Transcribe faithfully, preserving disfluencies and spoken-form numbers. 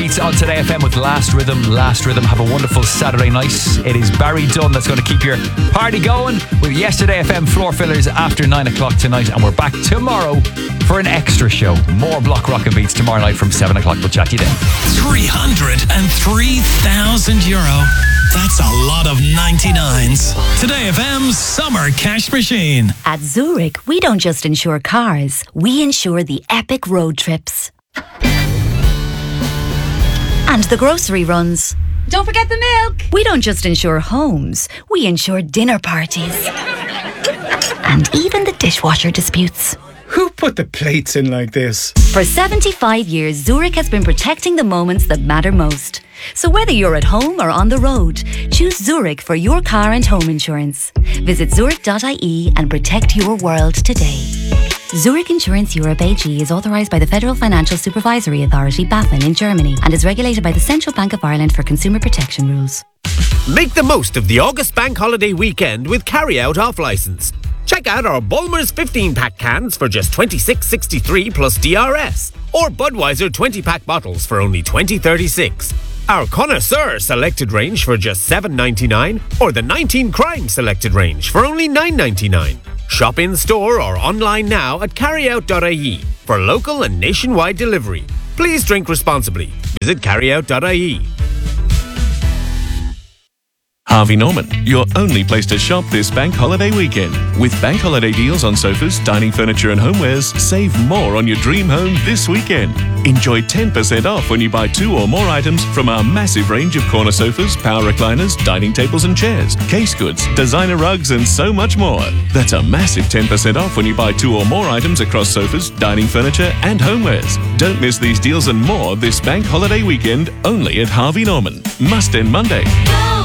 Beats on Today F M with Last Rhythm. Last Rhythm. Have a wonderful Saturday night. It is Barry Dunn that's going to keep your party going with Yesterday F M floor fillers after nine o'clock tonight. And we're back tomorrow for an extra show. More Block Rockin' Beats tomorrow night from seven o'clock. We'll chat to you then. three hundred three thousand euro. That's a lot of ninety-nines. Today F M's Summer Cash Machine. At Zurich, we don't just insure cars, we insure the epic road trips. And the grocery runs. Don't forget the milk. We don't just insure homes, we insure dinner parties. And even the dishwasher disputes. Who put the plates in like this? For seventy-five years, Zurich has been protecting the moments that matter most. So whether you're at home or on the road, choose Zurich for your car and home insurance. Visit zurich dot I E and protect your world today. Zurich Insurance Europe A G is authorised by the Federal Financial Supervisory Authority, BaFin, in Germany and is regulated by the Central Bank of Ireland for consumer protection rules. Make the most of the August Bank Holiday weekend with Carry Out Off Licence. Check out our Bulmers fifteen pack cans for just twenty-six sixty-three plus D R S, or Budweiser twenty pack bottles for only twenty thirty-six. Our Connoisseur selected range for just seven ninety-nine, or the nineteen Crime selected range for only nine ninety-nine. Shop in store or online now at carry out dot I E for local and nationwide delivery. Please drink responsibly. Visit carry out dot I E. Harvey Norman, your only place to shop this bank holiday weekend. With bank holiday deals on sofas, dining furniture and homewares, save more on your dream home this weekend. Enjoy ten percent off when you buy two or more items from our massive range of corner sofas, power recliners, dining tables and chairs, case goods, designer rugs and so much more. That's a massive ten percent off when you buy two or more items across sofas, dining furniture and homewares. Don't miss these deals and more this bank holiday weekend only at Harvey Norman. Must end Monday. Go!